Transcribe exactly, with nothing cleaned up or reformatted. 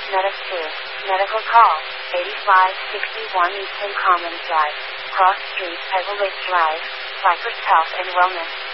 Medic two. Medical call. eighty-five sixty-one Eastern Commons Drive. Cross Street, Pebble Ridge Drive. Cypress Health and Wellness.